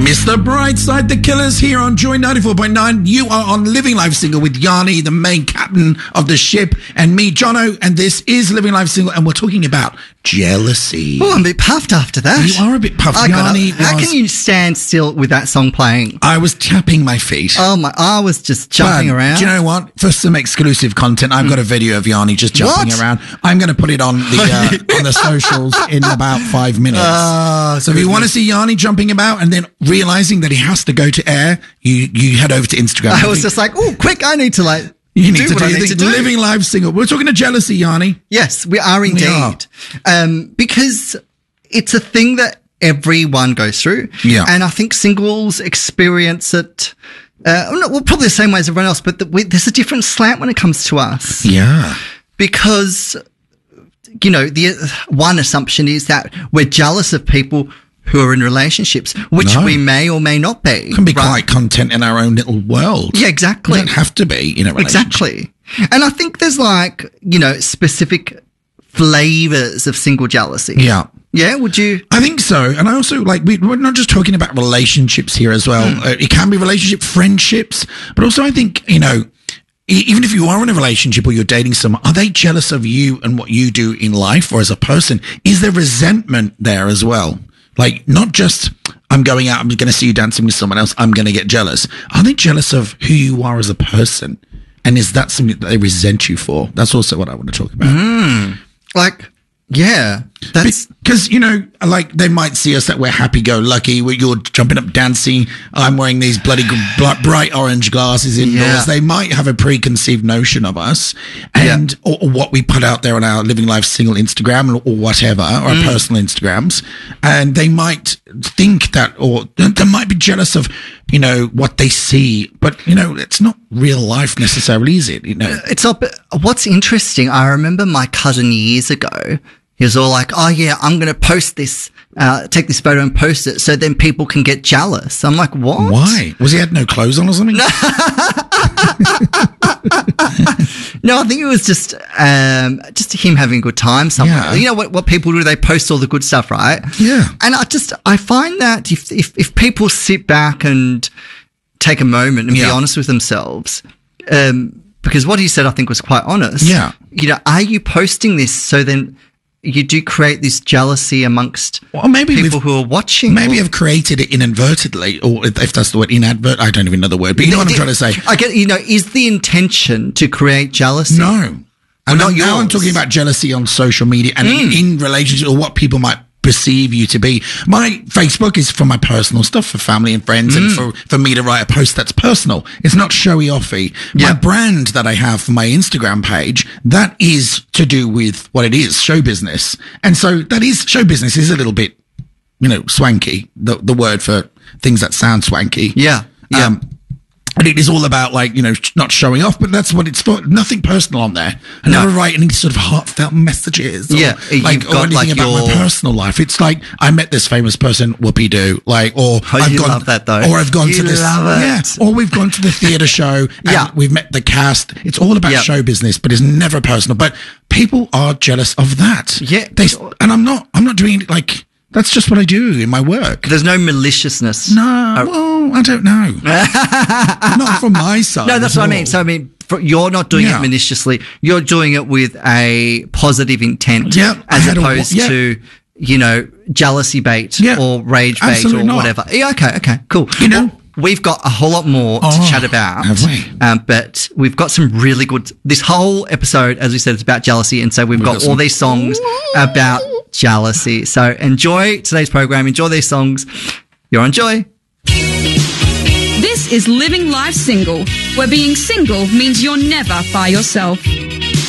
Mr. Brightside, The Killers here on Joy 94.9. You are on Living Life Single with Yanni, the main captain of the ship, and me, Jono, and this is Living Life Single, and we're talking about jealousy. Oh, I'm a bit puffed after that. You are a bit puffed, Yanni. How can you stand still with that song playing? I was tapping my feet. Oh my! I was just jumping around. Do you know what? For some exclusive content, I've got a video of Yanni just jumping around. I'm going to put it on the on the socials in about 5 minutes. So if you want to see Yanni jumping about and then realizing that he has to go to air, you head over to Instagram. I was just like, oh, quick! I need to You need to do Living Life Single. We're talking to jealousy, Yanni. Yes, we are indeed. Because it's a thing that everyone goes through. Yeah. And I think singles experience it, probably the same way as everyone else, but there's a different slant when it comes to us. Yeah. Because, you know, the one assumption is that we're jealous of people who are in relationships, which we may or may not be. Can be quite content in our own little world. Yeah, exactly. We don't have to be in a relationship. Exactly. And I think there's specific flavors of single jealousy. Yeah. Yeah, would you? I think so. And I also we're not just talking about relationships here as well. It can be friendships, but also I think, even if you are in a relationship or you're dating someone, are they jealous of you and what you do in life or as a person? Is there resentment there as well? Like, not just, I'm going out, I'm going to see you dancing with someone else, I'm going to get jealous. Are they jealous of who you are as a person? And is that something that they resent you for? That's also what I want to talk about. Yeah. That's because, they might see us that we're happy-go-lucky. You're jumping up dancing. I'm wearing these bloody bright orange glasses indoors. Yeah. They might have a preconceived notion of us and or what we put out there on our Living Life Single Instagram or whatever, or our personal Instagrams. And they might think that, or they might be jealous of, what they see. But, it's not real life necessarily, is it? It's not. What's interesting, I remember my cousin years ago, he was all like, oh yeah, I'm going to post this, take this photo and post it so then people can get jealous. I'm like, what? Why? Was he had no clothes on or something? No, I think it was just him having a good time somewhere. Yeah. You know what people do? They post all the good stuff, right? Yeah. And I find that if people sit back and take a moment and be honest with themselves, because what he said I think was quite honest. Yeah. Are you posting this so then you do create this jealousy amongst people who are watching? Maybe I've created it inadvertently, or if that's the word, inadvert. I don't even know the word, but you know what I'm trying to say. I get, is the intention to create jealousy? No. And now I'm talking about jealousy on social media and in relationship, or what people might perceive you to be. My Facebook is for my personal stuff, for family and friends, and for me to write a post that's personal. It's not showy offy. My brand that I have for my Instagram page, that is to do with what it is, show business. And so that is, show business is a little bit, swanky, the word for things that sound swanky. Yeah. And it is all about not showing off, but that's what it's for. Nothing personal on there. I never write any sort of heartfelt messages or, or anything about my personal life. It's like, I met this famous person, whoopee-doo, love that though. Or I've gone to this, or we've gone to the theatre show and we've met the cast. It's all about show business, but it's never personal. But people are jealous of that. Yeah. And I'm not doing it that's just what I do in my work. There's no maliciousness. No, well, I don't know. Not from my side. No, that's what I mean. So, you're not doing it maliciously. You're doing it with a positive intent as opposed to, jealousy bait or rage bait or whatever. Yeah, okay, cool. We've got a whole lot more to chat about. Have we? But we've got some really good... This whole episode, as we said, is about jealousy. And so we've got all these songs about jealousy. So enjoy today's program. Enjoy these songs. You're on Joy. This is Living Life Single, where being single means you're never by yourself.